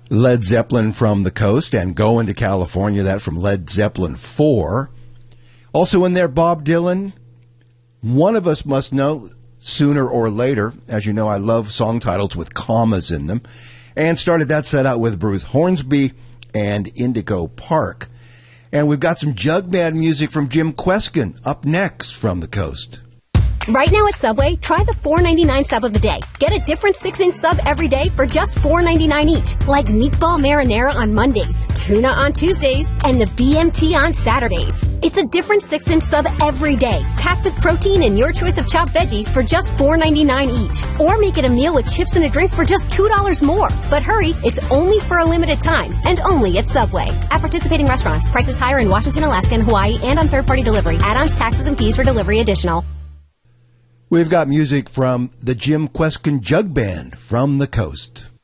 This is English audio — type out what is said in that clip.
Led Zeppelin from the Coast, and Going to California, that from Led Zeppelin 4. Also in there, Bob Dylan, One of Us Must Know, Sooner or Later. As you know, I love song titles with commas in them. And started that set out with Bruce Hornsby and Indigo Park. And we've got some jug band music from Jim Kweskin up next from the Coast. Right now at Subway, try the $4.99 sub of the day. Get a different 6-inch sub every day for just $4.99 each. Like meatball marinara on Mondays, tuna on Tuesdays, and the BMT on Saturdays. It's a different 6-inch sub every day, packed with protein and your choice of chopped veggies for just $4.99 each. Or make it a meal with chips and a drink for just $2 more. But hurry, it's only for a limited time, and only at Subway. At participating restaurants, prices higher in Washington, Alaska, and Hawaii, and on third-party delivery. Add-ons, taxes, and fees for delivery additional. We've got music from the Jim Kweskin Jug Band from the Coast.